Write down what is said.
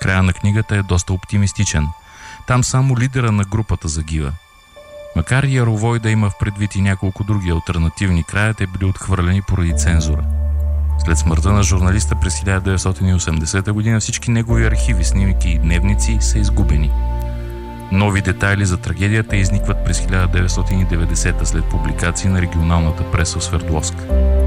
Края на книгата е доста оптимистичен. Там само лидера на групата загива. Макар Яровой да има в предвид и няколко други алтернативни края, те били отхвърлени поради цензура. След смъртта на журналиста през 1980 година всички негови архиви, снимки и дневници са изгубени. Нови детайли за трагедията изникват през 1990 след публикации на регионалната преса в Свердловск.